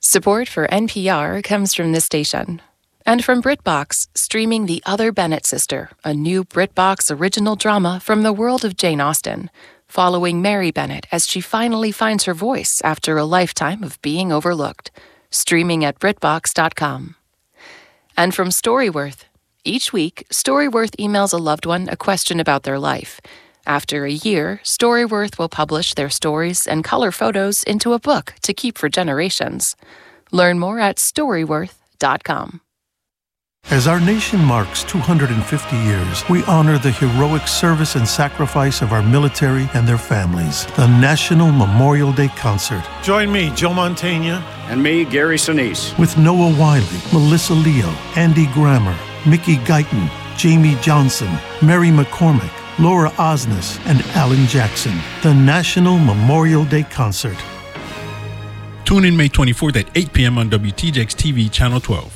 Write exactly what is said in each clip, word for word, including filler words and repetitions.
Support for N P R comes from this station. And from BritBox, streaming The Other Bennett Sister, a new BritBox original drama from the world of Jane Austen, following Mary Bennett as she finally finds her voice after a lifetime of being overlooked. Streaming at Brit Box dot com. And from Storyworth, each week, Storyworth emails a loved one a question about their life. After a year, Storyworth will publish their stories and color photos into a book to keep for generations. Learn more at Storyworth dot com. As our nation marks two hundred fifty years, we honor the heroic service and sacrifice of our military and their families. The National Memorial Day Concert. Join me, Joe Mantegna. And me, Gary Sinise. With Noah Wiley, Melissa Leo, Andy Grammer, Mickey Guyton, Jamie Johnson, Mary McCormick, Laura Osnes, and Alan Jackson. The National Memorial Day Concert. Tune in May twenty-fourth at eight p.m. on W T J X T V Channel twelve.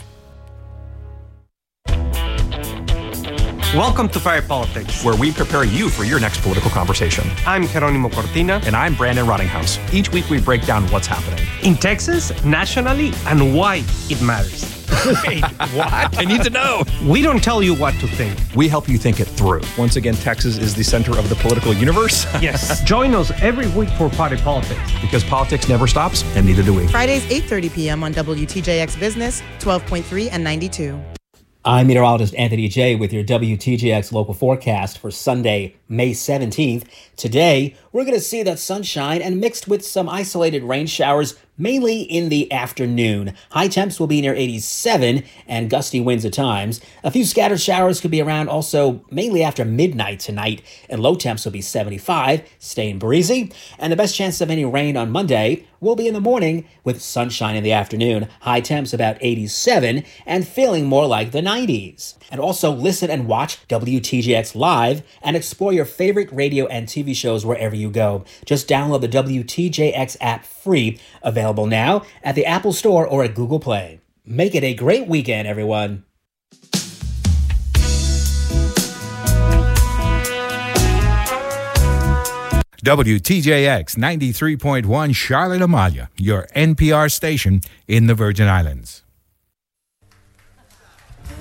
Welcome to Fire Politics, where we prepare you for your next political conversation. I'm Jeronimo Cortina. And I'm Brandon Rottinghouse. Each week we break down what's happening in Texas, nationally, and why it matters. Wait, what? I need to know. We don't tell you what to think. We help you think it through. Once again, Texas is the center of the political universe. Yes. Join us every week for Party Politics. Because politics never stops, and neither do we. Fridays, eight thirty p.m. on W T J X Business, twelve point three and ninety-two. I'm meteorologist Anthony J with your W T J X local forecast for Sunday, May seventeenth. Today, we're going to see that sunshine and mixed with some isolated rain showers, mainly in the afternoon. High temps will be near eighty-seven and gusty winds at times. A few scattered showers could be around also mainly after midnight tonight, and low temps will be seventy-five, staying breezy. And the best chance of any rain on Monday will be in the morning with sunshine in the afternoon. High temps about eighty-seven and feeling more like the nineties. And also listen and watch W T J X live and explore your favorite radio and T V shows wherever you go. Just download the W T J X app free, available now at the Apple Store or at Google Play. Make it a great weekend, everyone. W T J X ninety-three point one Charlotte Amalia, your N P R station in the Virgin Islands.